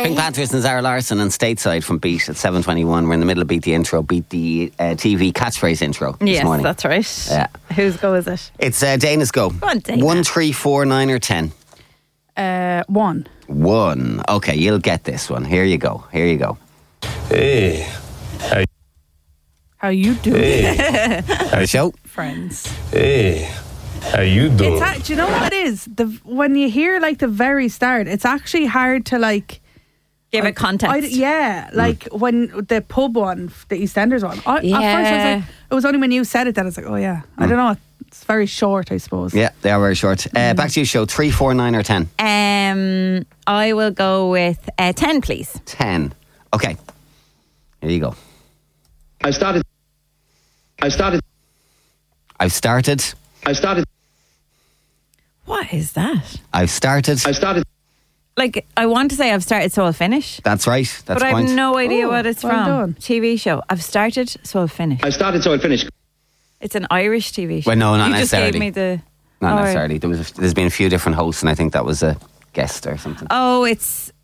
Pink Panthers and Zara Larson and Stateside from Beat at 7:21. We're in the middle of Beat the Intro, Beat the TV catchphrase intro this morning. Yes, that's right. Yeah. Whose go is it? It's Dana's go. Go on, Dana. 1, 3, 4, 9 or 10? 1. 1. Okay, you'll get this one. Here you go. Hey. How you doing? Hey. Our show. Friends. Hey. How you doing? Do you know what it is? When you hear like the very start, it's actually hard to like give it context. When the pub one, the EastEnders one. At first I was like, it was only when you said it that I was like, oh yeah. I don't know. It's very short, I suppose. Yeah, they are very short. Back to you, show. 3, 4, 9 or 10? I will go with 10, please. 10. Okay. Here you go. I've started. What is that? I've started. Like, I want to say I've started, so I'll finish. That's right. That's but I point. have no idea what it's well from. done. TV show. I've started, so I'll finish. I started, so I'll finish. It's an Irish TV show. Well, no, not you necessarily. just gave me the... Not Oh, necessarily. There's been a few different hosts, and I think that was a guest or something. Oh, it's